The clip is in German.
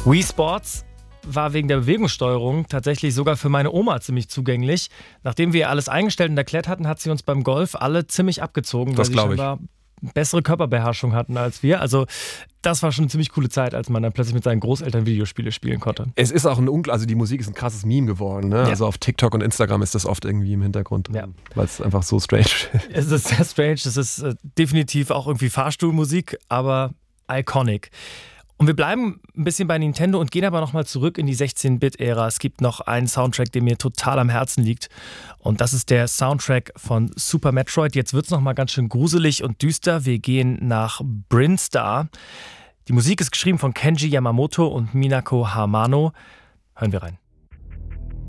Wii Sports war wegen der Bewegungssteuerung tatsächlich sogar für meine Oma ziemlich zugänglich. Nachdem wir alles eingestellt und erklärt hatten, hat sie uns beim Golf alle ziemlich abgezogen, weil sie scheinbar bessere Körperbeherrschung hatten als wir. Also das war schon eine ziemlich coole Zeit, als man dann plötzlich mit seinen Großeltern Videospiele spielen konnte. Es ist auch also die Musik ist ein krasses Meme geworden. Ne? Ja. Also auf TikTok und Instagram ist das oft irgendwie im Hintergrund, weil es einfach so strange ist. Es ist sehr strange, es ist definitiv auch irgendwie Fahrstuhlmusik, aber iconic. Und wir bleiben ein bisschen bei Nintendo und gehen aber nochmal zurück in die 16-Bit-Ära. Es gibt noch einen Soundtrack, der mir total am Herzen liegt. Und das ist der Soundtrack von Super Metroid. Jetzt wird es nochmal ganz schön gruselig und düster. Wir gehen nach Brinstar. Die Musik ist geschrieben von Kenji Yamamoto und Minako Hamano. Hören wir rein.